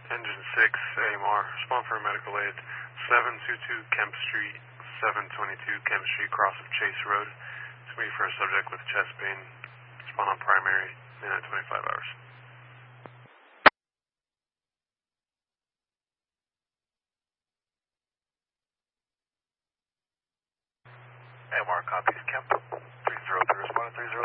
Engine 6, AMR, respond for medical aid, 722 Kemp Street, 722 Kemp Street, cross of Chase Road. It's me for a subject with chest pain. Respond on primary in 25 hours. AMR copies Kemp, 303, respond to